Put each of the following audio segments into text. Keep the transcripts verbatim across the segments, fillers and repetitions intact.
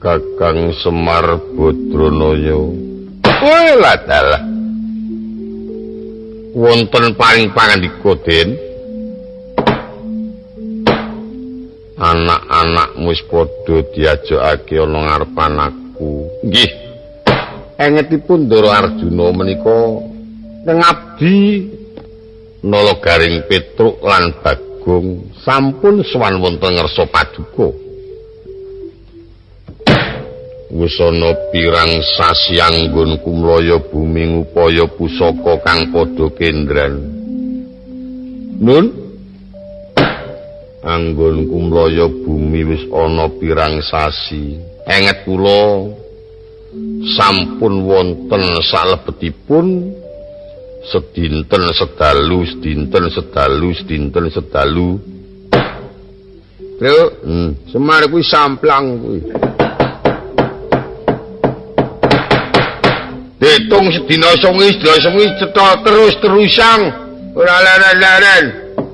Kakang Semar Badranaya. Kowe ladalah. Wonten paring pangandika Den. Anak-anakmu wis padha diajakake ana ngarepan aku. Nggih. Engetipun Ndara Arjuna menika ngabdi Nalagaring Petruk lan Bagong sampun sowan wonten ngersa paduka. Wis ana pirang sasi anggon kumlaya bumi ngupaya pusaka kang padha kendran. Nun anggon kumlaya bumi wis ana pirang sasi. Enget kula sampun wonten salebetipun sedinten sedalu sedinten sedalu sedinten sedalu. Lho, hmm, Semar kuwi samplang kuwi. Ditung sedina songi, sedina songi cetha terus-terusan ora leren-leren.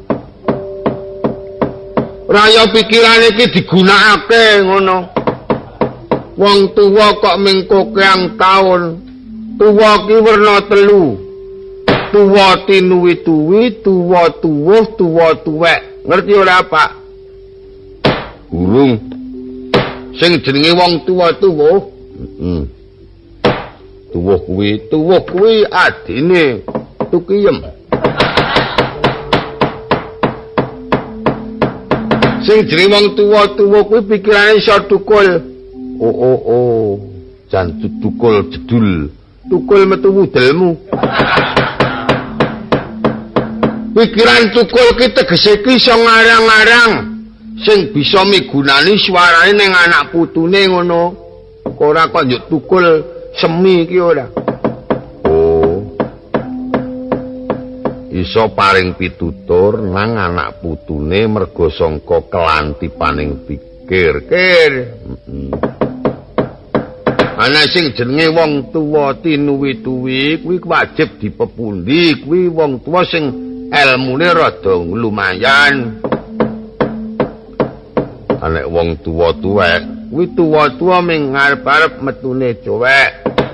Raya pikirane iki digunakake ngono. Wong tuwa kok mengko keang taun. Tuwa ki werna telu. Tuwa tinuwi-tuwi, tuwa tuwuh, tuwa tuwek. Ngerti ora, Pak? Gurung. Sing jenenge wong tuwa-tuwuh. Heeh. Tuwuh kuwi, tuwuh kuwi adine Tukiyem. Sing jenenge wong tuwa-tuwuh kuwi pikirane iso tukul. Oh oh oh. Jan tukul jedul. Tukul metu wudelmu. Pikiran tukul ki tegese ki iso ngarang-ngarang sing bisa migunani suarane ning anak putune ngono. Ora kok njuk tukul semi ki ora. Oh. Iso paring pitutur nang anak putune merga sangka kelantipaning pikir. Kir. Heeh. Ana sing jenenge wong tuwa tinuwi-tuwi kuwi wajib dipepundi, kuwi wong tuwa sing elmune rada lumayan. Anek wong tuwa-tuwek, kuwi tuwa-tuwa ming ngarep-arep metune cowek.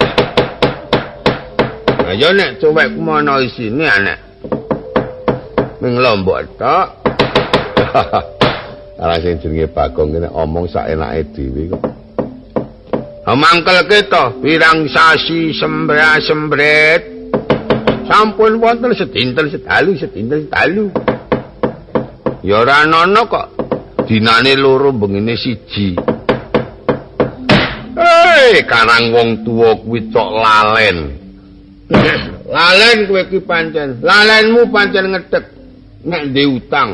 Ayo nek cowek ku ana isine anek. Ming lombok tok. Ala sing jenenge Bagong ki nek omong sak enake dhewe kok. Mangkel kita pirang sasi sembra-sembret. Sampun wonten sedinten sedalu sedinten sedalu. Ya ora ana kok dinane loro bengine siji. Hei, karang wong tuwa kuwi cok lalen. Lalen kowe ki pancen. Lalenmu pancen ngedek nek ndek utang.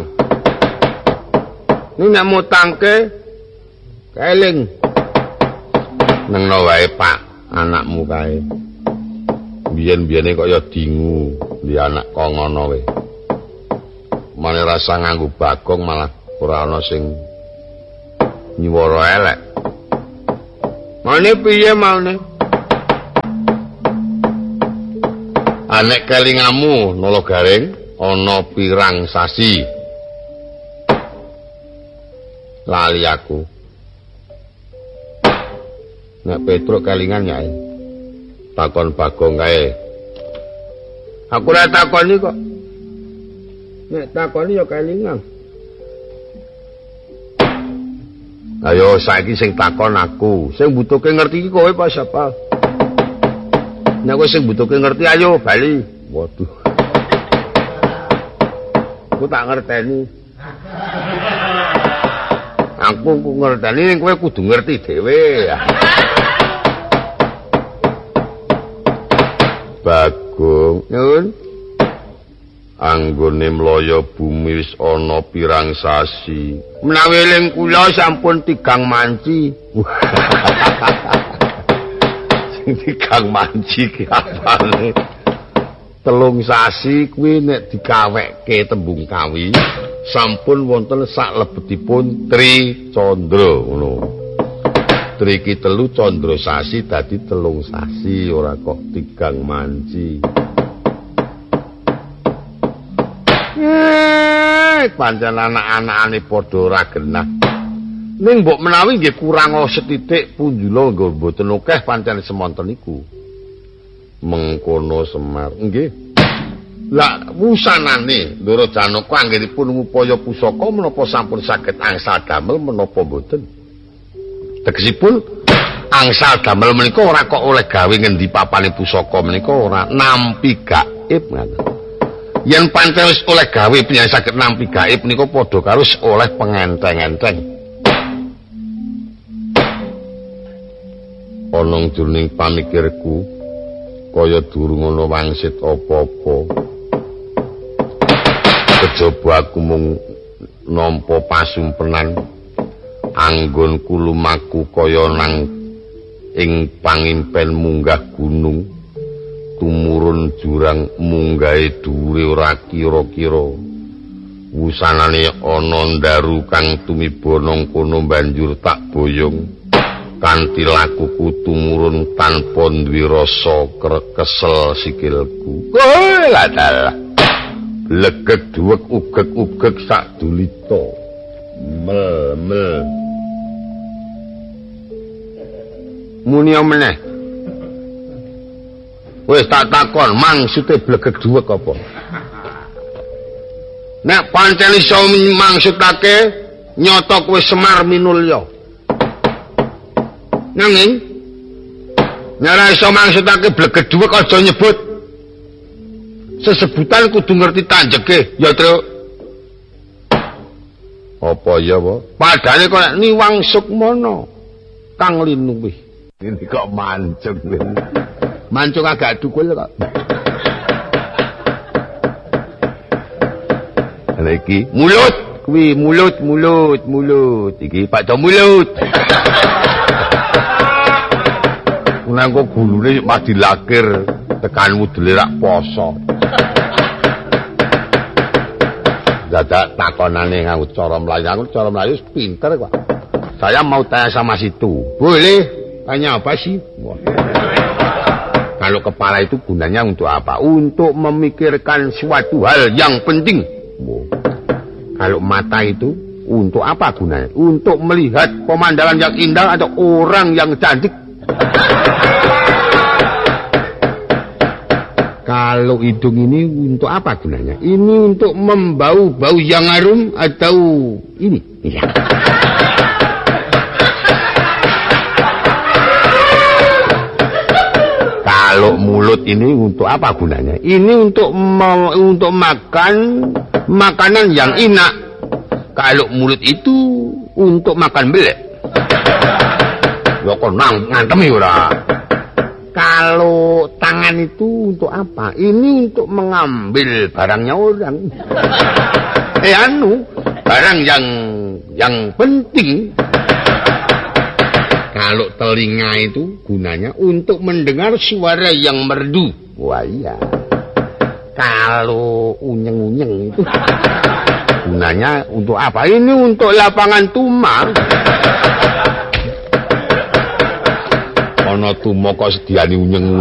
Nek nek mutangke keling. Nengno wae Pak, anakmu kae. Biyen-biyene kok ya dingu di anak kok ngono wae. Mane rasa nganggo Bagong malah ora ana sing nyuwara elek. Mane piye maune? Anek kelingamu Nalagaring ana pirang sasi. Lali aku. Nek Petruk kelingan ya. Takon Bagong kae. Aku ora takoni kok. Nek takoni ya kelingan. Ayo saiki sing takon aku. Sing butuhke ngerti iki kowe apa siapa? Nek kowe sing butuhke ngerti ayo bali. Waduh. Aku tak ngerteni. Aku ku ngerteni ning kowe kudu ngerti dhewe. Bagong, nyun. Anggone mlaya bumi wis ana pirang sasi. Menawi eling kula sampun tigang manci. Sing tigang manci ki apane? Telung sasi kuwi nek dikawekke tembung kawi sampun wonten saklebetipun Tri Candra ngono. Triki telu Candra sasi dadi telung sasi ora kok tigang manci. Eh, pancen anak-anakane padha ora genah. Ning mbok menawi nggih kurang setitik punjula nggo mboten akeh pancen semonten niku. Mengkono Semar. Nggih. Lah wusanane Ndara Janaka anggenipun ngupaya pusaka menapa sampun saged angsal damel menapa mboten. Tegesipun angsal damel menika ora kok oleh gawe ngendi papane pusaka menika ora nampi gaib ngoten. Yen pancen wis oleh gawe penyanyi saged nampi gaib menika padha karo oleh pengenteng-enteng. Ana jroning pamikirku kaya durung ana wangsit apa-apa. Kejaba aku mung nampa pasumpenan anggonku lumaku kaya nang ing pangimpen munggah gunung tumurun jurang munggahe dhuwure ora kira-kira wusanane ana ndaru kang tumiba nang kono banjur tak boyong kanthi lakuku tumurun tanpa duwe rasa kesel sikilku. Oh ladalah legek duwek ugek-ugek sak dulita mel mel muni meneh wis tak takon maksude blegek duwek apa nek pancen iso maksudake nyata kowe Semar Minulya nanging nek ora iso maksudake blegek duwek aja nyebut sesebutan kudu ngerti tanjeke ya Tru apa ya apa padane kok niwang sukmana kang linuwih ini kok mancung mancung agak dukul kok ana iki mulut kuwi mulut mulut mulut iki padha mulut nang kok gulune mati lakir tekan mudele rak poso dadak takonane nganggo cara mlayu aku cara mlayu pinter kok saya mau tanya sama situ boleh tanya apa sih wah. Kalau kepala itu gunanya untuk apa untuk memikirkan suatu hal yang penting wah. Kalau mata itu untuk apa gunanya untuk melihat pemandangan yang indah atau orang yang cantik. Kalau hidung ini untuk apa gunanya? Ini untuk membau bau yang harum atau ini? Iya. Kalau mulut ini untuk apa gunanya? Ini untuk untuk makan makanan yang enak. Kalau mulut itu untuk makan belek. Lo kok nang ngantemi ora? Kalau tangan itu untuk apa? Ini untuk mengambil barangnya orang. Eh anu, barang yang yang penting. Kalau telinga itu gunanya untuk mendengar suara yang merdu. Wah iya. Kalau unyeng-unyeng itu gunanya untuk apa? Ini untuk lapangan tuma. Ana tuma kok sediani unyeng